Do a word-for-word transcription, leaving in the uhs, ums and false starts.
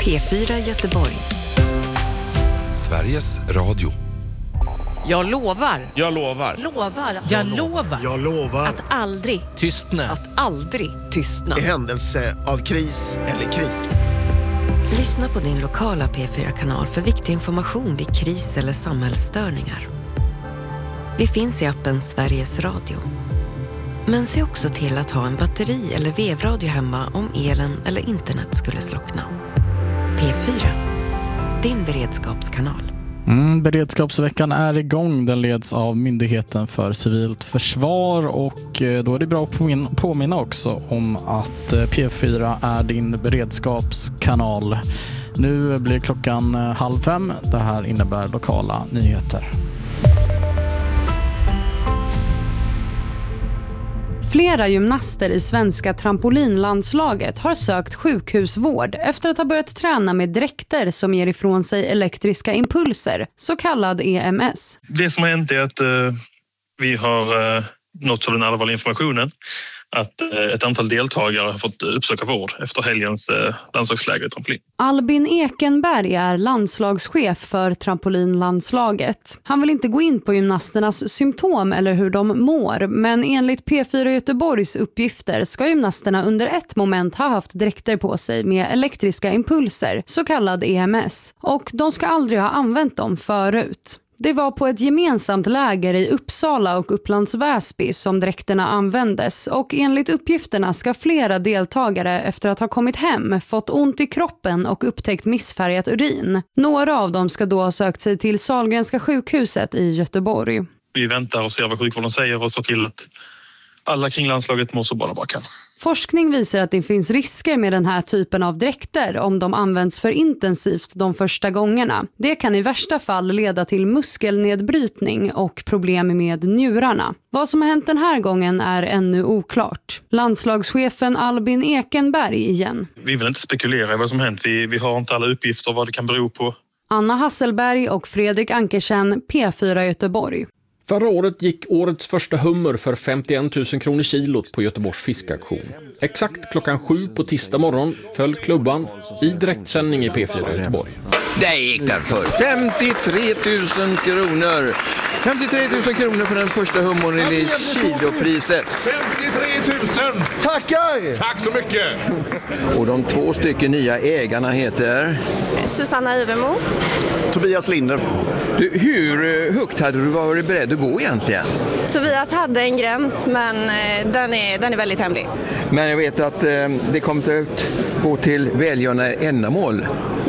P fyra Göteborg. Sveriges Radio. Jag lovar. Jag lovar. Lovar. Jag lovar. Jag lovar. Att aldrig Tystna. Att aldrig tystna. I händelse av kris eller krig. Lyssna på din lokala P fyra-kanal för viktig information vid kris eller samhällsstörningar. Vi finns i appen Sveriges Radio. Men se också till att ha en batteri- eller vevradio hemma om elen eller internet skulle slockna. P fyra, din beredskapskanal. Mm, beredskapsveckan är igång. Den leds av Myndigheten för civilt försvar och då är det bra att påminna, påminna också om att P fyra är din beredskapskanal. Nu blir klockan halv fem. Det här innebär lokala nyheter. Flera gymnaster i svenska trampolinlandslaget har sökt sjukhusvård efter att ha börjat träna med dräkter som ger ifrån sig elektriska impulser, så kallad E M S. Det som har hänt är att eh, vi har eh, nått av den allvarliga informationen att eh, ett antal deltagare har fått uppsöka vård efter helgens eh, landslagsläger i trampolin. Albin Ekenberg är landslagschef för trampolinlandslaget. Han vill inte gå in på gymnasternas symptom eller hur de mår, men enligt P fyra Göteborgs uppgifter ska gymnasterna under ett moment ha haft dräkter på sig med elektriska impulser, så kallad E M S, och de ska aldrig ha använt dem förut. Det var på ett gemensamt läger i Uppsala och Upplands Väsby som dräkterna användes, och enligt uppgifterna ska flera deltagare efter att ha kommit hem fått ont i kroppen och upptäckt missfärgat urin. Några av dem ska då ha sökt sig till Sahlgrenska sjukhuset i Göteborg. Vi väntar och ser vad sjukvården säger och ser till att alla kring landslaget mår så bra de bara kan. Forskning visar att det finns risker med den här typen av dräkter om de används för intensivt de första gångerna. Det kan i värsta fall leda till muskelnedbrytning och problem med njurarna. Vad som har hänt den här gången är ännu oklart. Landslagschefen Albin Ekenberg igen. Vi vill inte spekulera i vad som har hänt. Vi, vi har inte alla uppgifter vad det kan bero på. Anna Hasselberg och Fredrik Ankersen, P fyra Göteborg. Förra året gick årets första hummer för femtioen tusen kronor kilot på Göteborgs fiskaktion. Exakt klockan sju på tisdag morgon föll klubban i direktsändning i P fyra Göteborg. Där gick den för femtiotre tusen kronor. femtiotre tusen kronor för den första hummern i kilopriset. femtiotre tusen! Tackar! Tack så mycket! Och de två stycken nya ägarna heter... Susanna Övermo. Tobias Linder. Du, hur högt hade du varit beredd att gå egentligen? Tobias hade en gräns, men den är, den är väldigt hemlig. Men jag vet att eh, det kommer att gå till välgörande ändamål.